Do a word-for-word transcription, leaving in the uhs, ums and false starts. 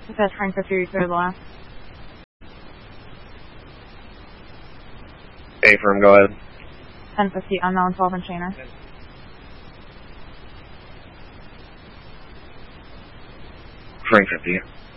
It says Frank fifty, you clear the last. A firm, go ahead. ten fifty, unknown, twelve inch chainer. Frank fifty.